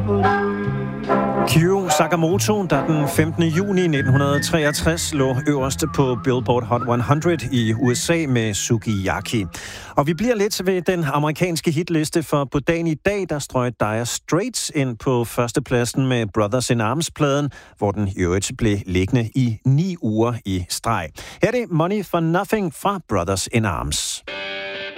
Kyo Sakamoto, der den 15. juni 1963 lå øverst på Billboard Hot 100 i USA med Sukiyaki. Og vi bliver lidt ved den amerikanske hitliste, for på dagen i dag, der strøg Dire Straits ind på førstepladsen med Brothers in Arms-pladen, hvor den i øvrigt blev liggende i 9 uger i streg. Her er det Money for Nothing fra Brothers in Arms.